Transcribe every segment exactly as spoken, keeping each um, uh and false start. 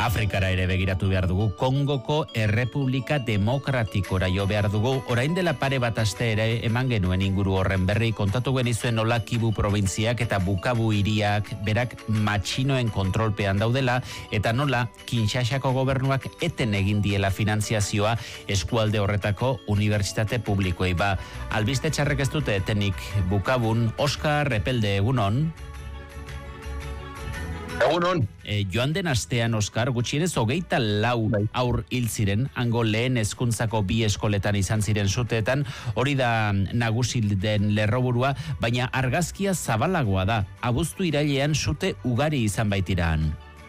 Afrikara ere begiratu behar dugu, Kongoko Errepublika Demokratikora jo behar dugu, orain dela pare bat aste ere eman genuen inguru horren berri, kontatu genizuen nola Kivu probintziak eta Bukavu hiriak berak matxinoen kontrolpean daudela, eta nola Kinshasako gobernuak eten egin diela finantziazioa eskualde horretako unibertsitate publikoei. Ba, albiste txarrek ez dute etenik Bukavun. Oskar Epelde, egunon? Egunon. E, joan den astean, Oskar, gutxienez hogeita lau bai. Aur hil ziren, hango lehen hezkuntzako bi eskoletan izan ziren suteetan, hori da nagusi den lerroburua, baina argazkia zabalagoa da, abuztu irailean sute ugari izan baitiraan.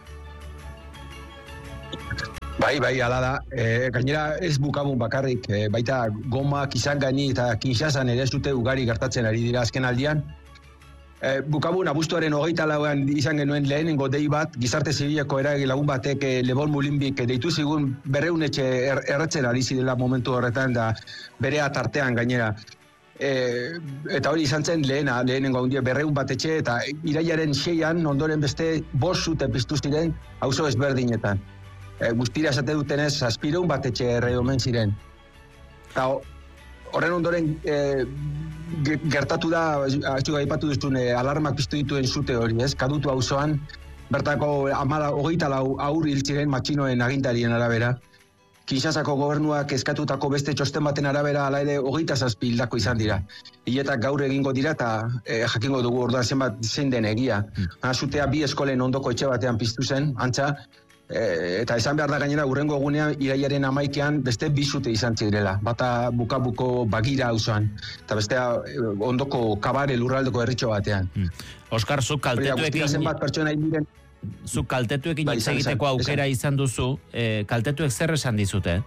Bai, bai, ala da. E, gainera ez Bukavun bakarrik, e, baita Goma, Kisangani eta Kinshasan ere sute ugari gertatzen ari dira azken aldian. E, Bukavun abuztuaren hogeita lauan izan genuen lehenengo dei bat, gizarte zibileko eragile lagun batek e, Lebon Mulinbik deitu zigun berreun etxe er, erretzen ari zirela momentu horretan da berea tartean gainera. E, eta hori izan zen lehena, lehenengo handia berreun bat etxe eta irailaren seian ondoren beste bost zute piztu ziren auzo ezberdinetan. E, guztira esate dutenez zazpireun bat etxe erre omen ziren. Eta horren ondoren e, gertatu da, aiztuga aipatu duztun, e, alarmak piztu dituen zute hori, ez? Kadutu auzoan, bertako amala, hogeita lau aur hil ziren matxinoen agintarien arabera. Kinshasako gobernuak eskatutako beste txosten baten arabera ala ere hogeita zazpi hildako izan dira. Hiletak gaur egingo dira eta e, jakingo dugu orduan zenbat zein den egia. Mm. Zutea bi eskolen ondoko etxe batean piztu zen, antza, E, eta esan behar da gainera urrengo egunean irailaren amaikean beste bi zute izan zirela, bata Bukavuko Bagira auzoan eta bestea ondoko Kabare lurraldeko herritxo batean. Hmm. Oskar, zuk kaltetuekin zenbat pertsona hil zuk kaltetuekin bai, hitz egiteko aukera izan duzu, e, kaltetuek zer esan dizute?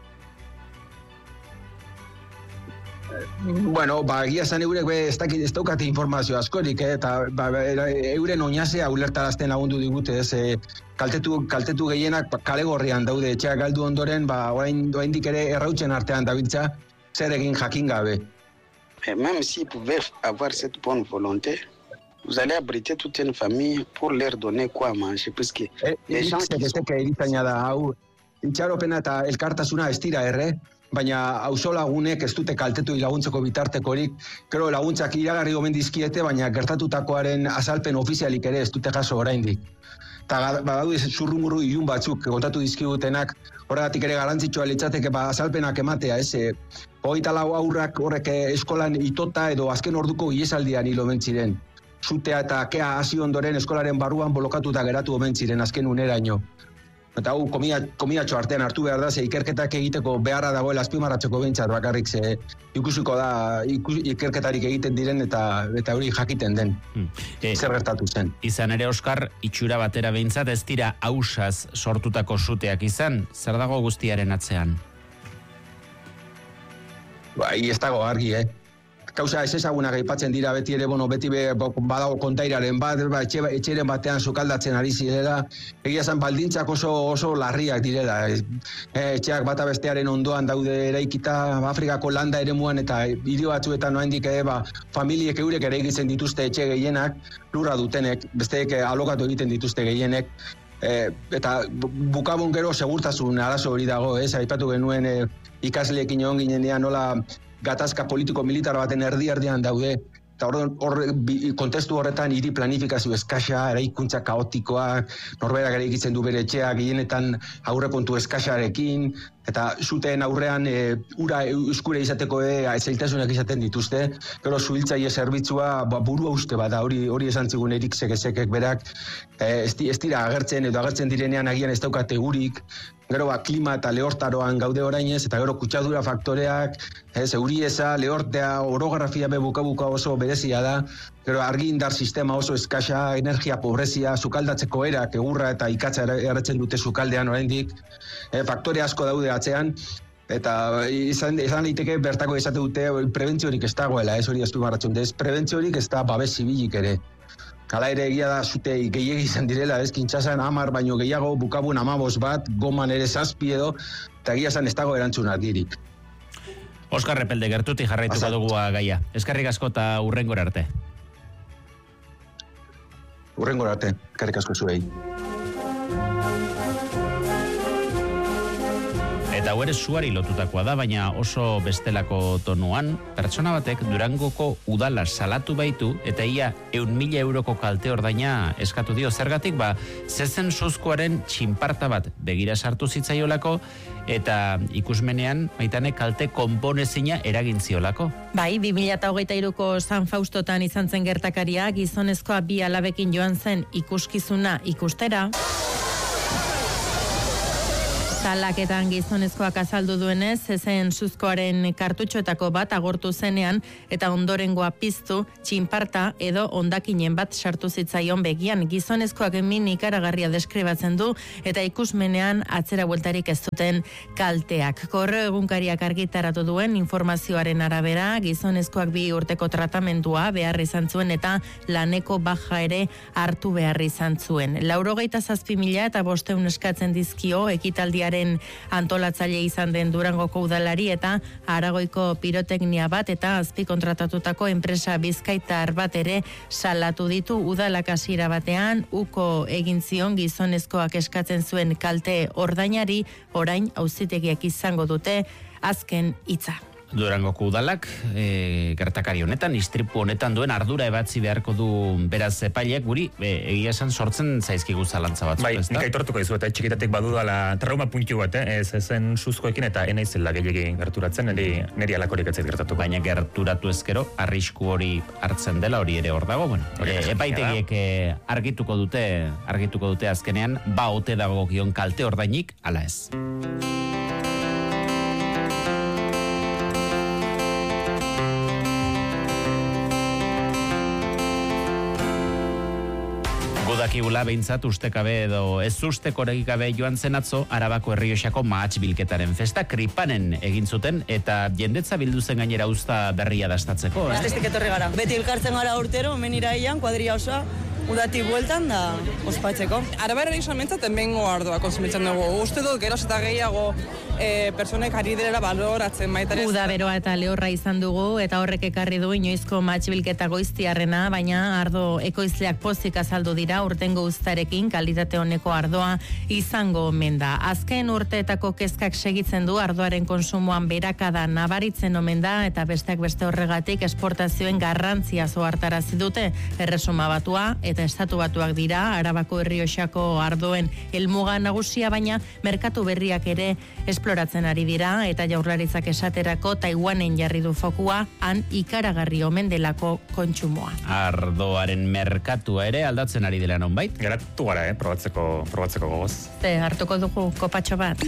Bueno, ba, egia zan eurek ez dakit ez daukate informazio askorik, eh? Eta ba, euren oinazea ulertarazten lagundu digute, ez, eh? kaltetu, kaltetu gehienak kale gorrian daude, etxeak galdu ondoren, ba, orain oraindik ere errautzen artean dabiltza, zer egin jakin gabe. Même s'ils pouvaient avoir cette bonne volonté, vous allez abriter toute une famille pour leur donner quoi à manger, parce que eh, les gens qui sont... Erizaina da, hau, itxaropena eta elkartasuna ez dira erre, baina auzo lagunek ez dute kaltetu laguntzeko bitartekorik, gero laguntzak iragarri omen dizkiete, baina gertatutakoaren azalpen ofizialik ere ez dute jaso oraindik. Eta badaude zurrumurru ilun batzuk kontatu dizkigutenak, horregatik ere garrantzitsua litzateke ba azalpenak ematea, ez? Hogeita lau aurrak horrek eskolan itota edo azken orduko ihesaldian hil omen ziren. Zutea eta kea hasi ondoren eskolaren barruan bolokatuta geratu omen ziren azken uneraino. Eta hau komiatxo artean hartu behar da, ze ikerketak egiteko beharra dagoela azpimarratzeko behintzat bakarrik, ze ikusiko da ikus, ikerketarik egiten diren eta eta hori jakiten den, hmm. e, zer gertatu zen. Izan ere, Oskar, itxura batera behintzat ez dira ausaz sortutako suteak izan, zer dago guztiaren atzean? Bai, ez dago argi, eh? Kausa ez ezagunak aipatzen dira beti ere, bueno, beti be, badago kontairaren bat, ba, etxe, etxeren batean sukaldatzen ari zirela, egia zen baldintzak oso, oso larriak direla. E, etxeak bata bestearen ondoan daude eraikita Afrikako landa eremuan eta hiri batzuetan oraindik ere ba, familiek eurek eraikitzen dituzte etxe gehienak, lurra dutenek, besteek alokatu egiten dituzte gehienek. E, eta Bukavun gero segurtasun arazo hori dago, ez? Aipatu genuen e, ikasleekin egon ginenean nola gatazka politiko-militar baten erdi-erdian daude, eta hor kontestu horretan hiri planifikazio eskasa, eraikuntza kaotikoak, norberak eraikitzen du bere etxea, gehienetan aurrekontu eskasarekin, eta zuteen aurrean e, ura euskure izateko e, zailtasunak izaten dituzte, gero zuhiltzaile zerbitzua ba, burua uste bada, hori hori esan zigun Erik Sekek berak, e, ez, ez dira agertzen edo agertzen direnean agian ez daukate gurik, gero ba, klima eta lehortaroan gaude orainez, eta gero kutsadura faktoreak, ez, eurieza, lehortea, orografia be buka-buka oso berezia da, gero argindar sistema oso eskasa, energia pobrezia, sukaldatzeko erak, egurra eta ikatza erretzen dute sukaldean oraindik, e, faktore asko daude atzean, eta izan, izan liteke bertako izate dute prebentziorik ez dagoela, ez hori azpimarratzen dut, ez prebentziorik ez da babes zibilik ere. Hala ere egia da zute gehiegi izan direla, ez Kinshasan hamar baino gehiago, Bukavun hamabost bat, Goman ere zazpi edo, eta egia zan ez dago erantzuna dirik. Oskar Epelde, gertutik jarraituko dugu gaia. Eskerrik asko eta hurrengora arte. Hurrengora arte, eskerrik asko zuei. Eta hau ere suari lotutakoa da, baina oso bestelako tonuan, pertsona batek Durangoko udala salatu baitu, eta ia eun mila euroko kalte ordaina eskatu dio. Zergatik, ba, zezen suzkoaren txinparta bat begira sartu zitzaiolako, eta ikusmenean, maitane, kalte konponezina eragin ziolako. Bai, bi mila hogeita hiruko San Faustotan izan zen gertakaria, gizonezkoa bi alabekin joan zen ikuskizuna ikustera. Salaketan gizonezkoak azaldu duenez, zezen suzkoaren kartutxoetako bat agortu zenean eta ondorengoa piztu, txinparta edo hondakinen bat sartu zitzaion begian. Gizonezkoak min ikaragarria deskribatzen du eta ikusmenean atzera bueltarik ez duten kalteak. Korreo egunkariak argitaratu duen informazioaren arabera, gizonezkoak bi urteko tratamendua behar izan zuen eta laneko baja ere hartu behar izan zuen. Laurogeita zazpi mila eta bosteun eskatzen dizkio ekitaldia antolatzaile izan den Durangoko udalari eta Aragoiko piroteknia bat eta azpikontratatutako enpresa bizkaitar bat ere salatu ditu. Udalak hasiera batean uko egin zion gizonezkoak eskatzen zuen kalte ordainari, orain auzitegiak izango dute azken hitza. Durangoko udalak e, gertakari honetan, istripu honetan duen ardura ebatzi beharko du beraz epaileak, guri e, egia esan sortzen zaizkigu zalantza batzuk. Bai, ez da? nik aitortuko dizu eta txikitatik badudala trauma puntu bat, eh? ez ezen suzkoekin eta enaizela gehiagi gerturatzen, niri, niri alakorik etzait gertatuko. Baina gerturatu ezkero, arrisku hori hartzen dela, hori ere hor dago, bueno. E, epaitegiek e, argituko dute, argituko dute azkenean, ba ote dago gion kalte ordainik, ala ez. Gudakigula behintzat ustekabe edo ez ustekoregikabe joan zen atzo Arabako Errioxako mahats bilketaren festa Kripanen egin zuten eta jendetza bildu zen gainera usta berria dastatzeko. Eh? Estetik etorri gara. Beti elkartzen gara urtero, hemen iraian, kuadria osoa, udatik bueltan da ospatzeko. Arabaren izamentzat bengo ardua konsumitzen dugu. Uste dut geroz eta gehiago e, personek ari direla baloratzen baita. Uda beroa eta lehorra izan dugu eta horrek ekarri du inoizko mahats bilketa goiztiarrena, baina ardo ekoizleak pozik azaldu dira urtengo uztarekin kalitate honeko ardoa izango omen da. Azken urteetako kezkak segitzen du ardoaren konsumoan berakada nabaritzen omen da eta besteak beste horregatik esportazioen garrantzia zohartarazi dute. Erresuma Batua eta Estatu Batuak dira Arabako Errioxako ardoen helmuga nagusia, baina merkatu berriak ere esploratzen ari dira eta Jaurlaritzak esaterako Taiwanen jarri du fokua, han ikaragarri omen delako kontsumoa. Ardoaren merkatua ere aldatzen ari dela nonbait? Geratu gara, eh, probatzeko, probatzeko gogoz. Ze, hartuko dugu kopatxo bat.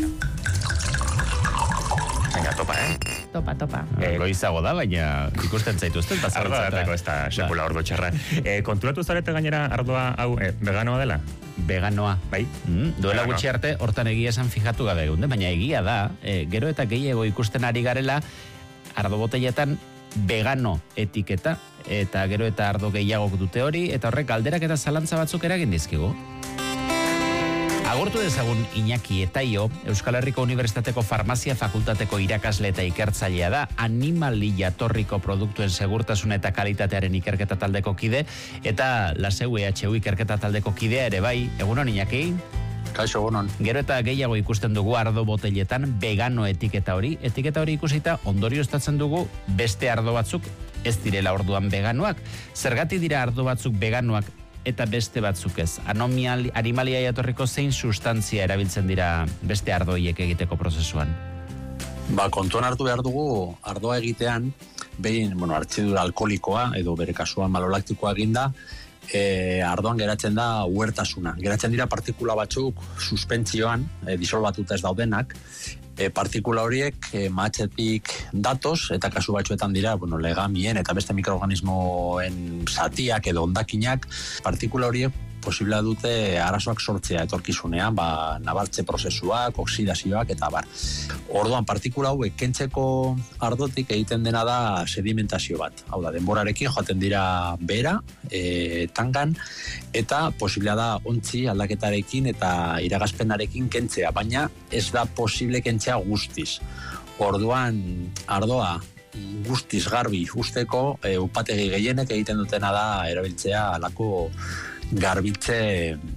Venga, topa, eh? Topa, topa. Eh, Goizago da, baina ikusten zaituzten Ardoa datako ez da sekula ordo txarra. Eh, konturatu zarete gainera ardoa hau eh, veganoa dela? Veganoa. Bai. Mm, duela Veganoa. gutxi arte, hortan egia esan fijatu gabe egunde, baina egia da, eh, gero eta gehiago ikusten ari garela, ardo botelletan vegano etiketa, eta gero eta ardo gehiagok dute hori, eta horrek galderak eta zalantza batzuk eragin dizkigu. Agurtu dezagun Iñaki Etaio, Euskal Herriko Unibertsitateko Farmazia Fakultateko irakasle eta ikertzailea da, animali jatorriko produktuen segurtasun eta kalitatearen ikerketa taldeko kide, eta Laseu E H U ikerketa taldeko kidea ere bai. Egunon, Iñaki? Kaixo, egunon. Gero eta gehiago ikusten dugu ardo boteletan vegano etiketa hori. Etiketa hori ikusita ondorioztatzen dugu beste ardo batzuk ez direla orduan veganoak. Zergatik dira ardo batzuk veganoak eta beste batzuk ez? Anomial, animalia jatorriko zein sustantzia erabiltzen dira beste ardoiek egiteko prozesuan? Ba, kontuan hartu behar dugu ardoa egitean, behin, bueno, hartzidura alkoholikoa edo bere kasuan malolaktikoa eginda, e, ardoan geratzen da uhertasuna. Geratzen dira partikula batzuk suspentsioan, e, disolbatuta ez daudenak, e, partikula horiek e, mahatzetik datoz, eta kasu batzuetan dira, bueno, legamien eta beste mikroorganismoen zatiak edo hondakinak, partikula horiek posiblea dute arazoak sortzea etorkizunean, ba, nabartze prozesuak, oksidazioak eta bar. Orduan, partikula hauek kentzeko ardotik egiten dena da sedimentazio bat. Hau da, denborarekin joaten dira behera, e, tangan, eta posiblea da ontzi aldaketarekin eta iragazpenarekin kentzea, baina ez da posible kentzea guztiz. Orduan, ardoa guztiz garbi usteko, e, upategi gehienek egiten dutena da erabiltzea alako garbitze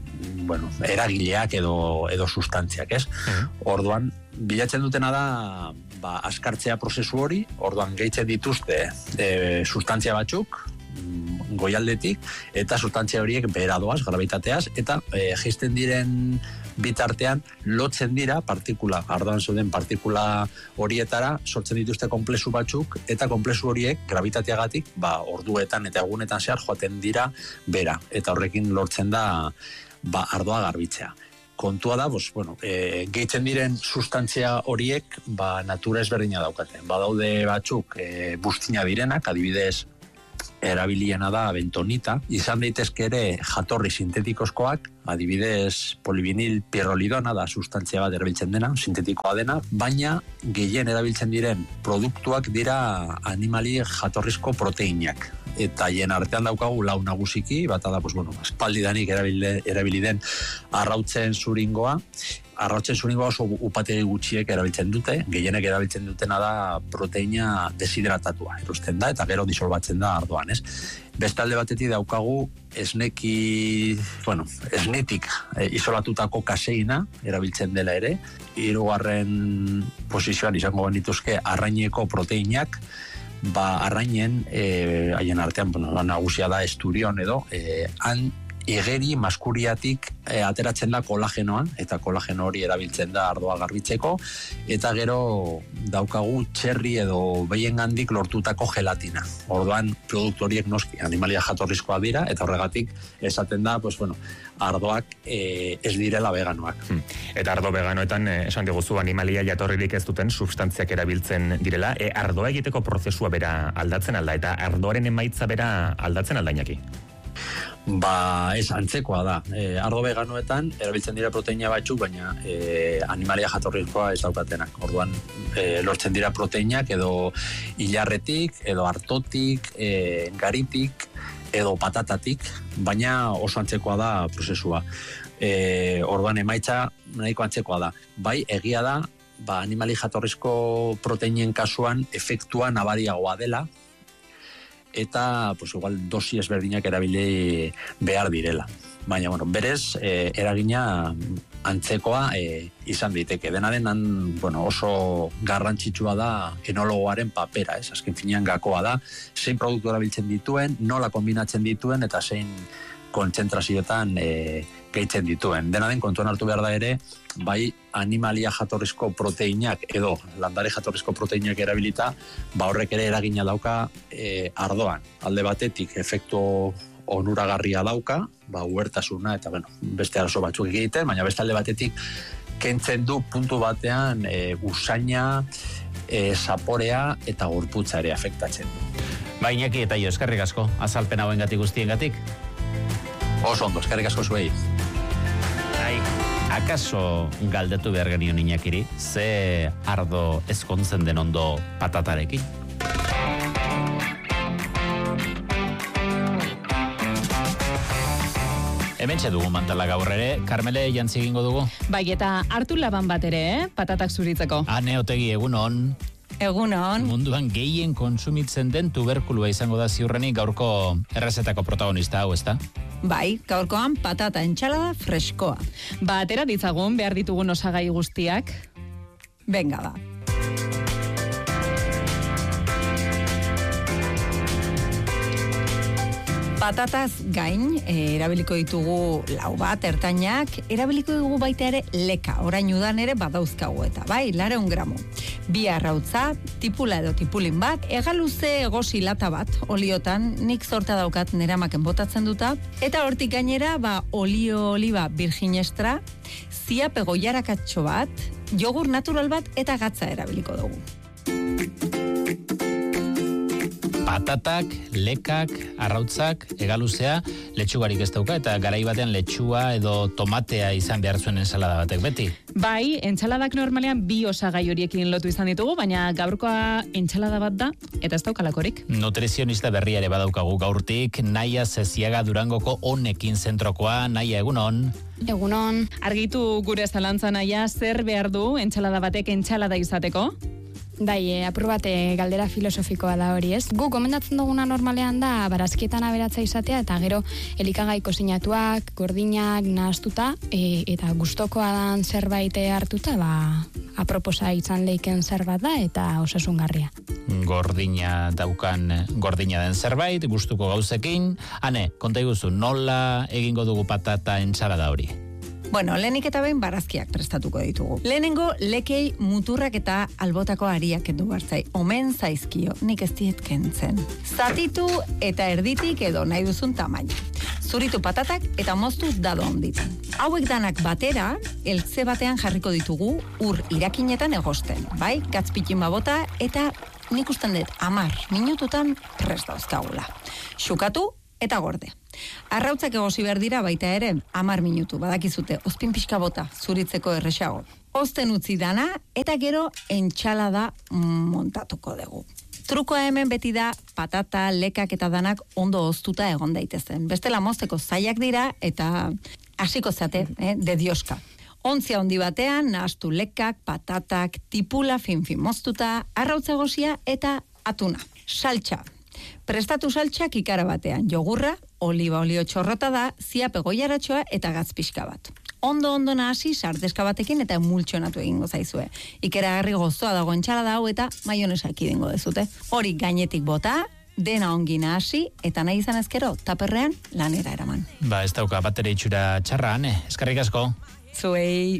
bueno, eragileak edo, edo sustantziak, ez? Mm. Orduan, bilatzen dutena da, ba, askartzea prozesu hori, orduan gehitzen dituzte e, sustantzia batzuk, goialdetik, eta sustantzia horiek behera doaz, gravitateaz, eta e, jaisten diren bitartean lotzen dira partikula, ardoan zuden partikula horietara, sortzen dituzte konplexu batzuk, eta konplexu horiek gravitateagatik, ba, orduetan eta egunetan zehar joaten dira bera, eta horrekin lortzen da ba, ardoa garbitzea. Kontua da, bos, bueno, e, gehitzen diren sustantzia horiek ba, natura ezberdina daukaten. Badaude batzuk e, bustina direnak, adibidez erabiliena da bentonita, izan daitezke ere jatorri sintetikozkoak, adibidez polivinil pirrolidona da sustantzia bat erabiltzen dena, sintetikoa dena, baina gehien erabiltzen diren produktuak dira animali jatorrizko proteinak. Eta hien artean daukagu lau nagusiki, bata da, pues, bueno, espaldidanik erabili, erabili den arrautzen zuringoa, arrautzen zuringoa oso upategi gutxiek erabiltzen dute, gehienek erabiltzen dutena da proteina deshidratatua, erosten da, eta gero disolbatzen da ardoan, ez? Bestalde batetik daukagu esneki, bueno, esnetik e, isolatutako kaseina erabiltzen dela ere, hirugarren posizioan izango benituzke arraineko proteinak, ba arrainen e, haien artean, bueno, nagusia da esturion edo, e, han igeri maskuriatik e, ateratzen da kolagenoan, eta kolageno hori erabiltzen da ardoa garbitzeko, eta gero daukagu txerri edo behiengandik lortutako gelatina. Orduan, produktu horiek noski animalia jatorrizkoa dira, eta horregatik esaten da, pues, bueno, ardoak e, ez direla veganoak. Hmm. Eta ardo veganoetan, eh, esan diguzu, animalia jatorririk ez duten substantziak erabiltzen direla, e, ardoa egiteko prozesua bera aldatzen alda, eta ardoaren emaitza bera aldatzen aldainaki? Ba, ez antzekoa da. E, ardo veganoetan erabiltzen dira proteina batzuk, baina e, animalia jatorrizkoa ez daukatenak. Orduan, e, lortzen dira proteinak edo hilarretik, edo artotik, e, garitik, edo patatatik, baina oso antzekoa da prozesua. E, orduan, emaitza nahiko antzekoa da. Bai, egia da, ba, animali jatorrizko proteinen kasuan efektua nabariagoa dela, eta pues igual dosi ezberdinak erabili behar direla. Baina, bueno, berez, e, eragina antzekoa e, izan daiteke. Dena denan, bueno, oso garrantzitsua da enologoaren papera, ez? Azken finean gakoa da, zein produktu erabiltzen dituen, nola kombinatzen dituen, eta zein kontzentrazioetan e, gehitzen dituen. Dena den kontuan hartu behar da ere, bai animalia jatorrizko proteinak edo landare jatorrizko proteinak erabilita, ba horrek ere eragina dauka e, ardoan. Alde batetik efektu onuragarria dauka, ba uhertasuna eta bueno, beste arazo batzuk egiten, baina beste alde batetik kentzen du puntu batean e, usaina, e, zaporea eta gorputza ere afektatzen du. Ba, Iñaki eta jo, eskerrik asko, azalpen hauengatik guztiengatik. Oso ondo, eskerrik asko zuei. Ai, akaso galdetu behar genion Iñakiri, ze ardo ezkontzen den ondo patatarekin? Hementxe dugu mantala gaur ere, Karmele jantzi egingo dugu? Bai, eta hartu laban bat ere, eh? Patatak zuritzeko. Ane otegi egunon. Egunon. Munduan gehien kontsumitzen den tuberkulua izango da ziurrenik gaurko errezetako protagonista hau, ezta? Bai, gaurkoan patata entxalada freskoa. Ba, atera ditzagun behar ditugun osagai guztiak. Benga ba. Patataz gain, e, erabiliko ditugu lau bat, ertainak, erabiliko dugu baita ere leka, orain udan ere badauzkagu eta, bai, lareun gramo. Bi arrautza, tipula edo tipulin bat, egaluze egosi lata bat, oliotan, nik zorta daukat neramaken botatzen duta, eta hortik gainera, ba, olio oliba virgin extra, ziape goiarakatxo bat, jogur natural bat, eta gatza erabiliko dugu. Patatak, lekak, arrautzak, egaluzea, letxugarik ez dauka, eta garai batean letxua edo tomatea izan behar zuen ensalada batek, beti? Bai, entsaladak normalean bi osagai horiekin lotu izan ditugu, baina gaurkoa entsalada bat da, eta ez daukalakorik. Nutrizionista berria ere badaukagu gaurtik, Naia Zeziaga Durangoko honekin zentrokoa, Naia, egunon. Egunon. Argitu gure zalantza Naia, zer behar du entsalada batek entsalada izateko? Bai, e, apur bat e, galdera filosofikoa da hori, ez? Gu gomendatzen duguna normalean da barazkietan aberatza izatea eta gero elikagai kozinatuak, gordinak, nahaztuta e, eta gustokoa dan zerbait hartuta, ba, aproposa izan leiken zerbait da eta osasungarria. Gordina daukan, gordina den zerbait, gustuko gauzekin. Hane, konta iguzu, nola egingo dugu patata ensalada hori? Bueno, lehenik eta behin barazkiak prestatuko ditugu. Lehenengo lekei muturrak eta albotako ariak kendu hartzai. Omen zaizkio, nik ez diet kentzen. Zatitu eta erditik edo nahi duzun tamaina. Zuritu patatak eta moztu dado onditan. Hauek danak batera, eltze batean jarriko ditugu ur irakinetan egosten. Bai, gatzpitin babota eta nik usten dut amar minututan prest dauzkagula. Xukatu eta gorde. Arrautzak egosi behar dira baita ere, amar minutu, badakizute, ozpin pixka bota, zuritzeko erresago. Ozten utzi dana, eta gero entxalada montatuko dugu. Trukoa hemen beti da, patata, lekak eta danak ondo oztuta egon daitezen. Bestela mozteko zailak dira, eta hasiko zate, eh, de dioska. Ontzia handi batean, nahastu lekak, patatak, tipula, fin-fin moztuta, arrautza egosia eta atuna. Saltxa. Prestatu saltxak ikara batean, jogurra, oliba olio txorrota da, ziape goiaratxoa eta gatzpixka bat. Ondo-ondo nahasi sardeska batekin eta multxonatu egingo zaizue. Ikeragarri gozoa dago entxalada hau eta maionesak idingo dezute. Hori gainetik bota, dena ongi nahasi eta nahi izan ezkero taperrean lanera eraman. Ba, ez dauka batere itxura txarra, ane, eskarrik asko. Zuei...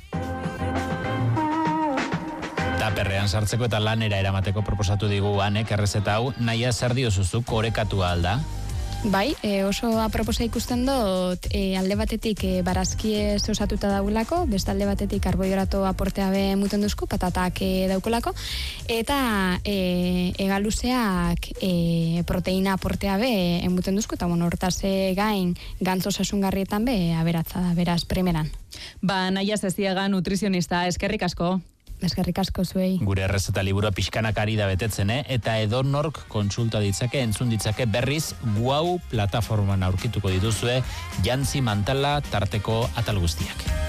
Taperrean sartzeko eta lanera eramateko proposatu digu Anek errezeta hau, naia zer diozuzuk orekatua alda? Bai, e, oso aproposa ikusten dut e, alde batetik e, barazkie osatuta daulako, beste alde batetik karbohidrato aportea be muten duzku, patatak e, daukolako, eta e, egaluzeak e, proteina aportea be emuten duzku, eta bueno, hortaz e, gain gantz osasungarrietan be aberatza da, beraz, primeran. Ba, naia Zeziaga, nutrizionista, eskerrik asko. Eskerrik asko zuei. Gure errezeta liburua pixkanak ari da betetzen, eh? Eta edonork kontsulta ditzake, entzun ditzake berriz Guau plataforman aurkituko dituzue jantzi mantala tarteko atal guztiak.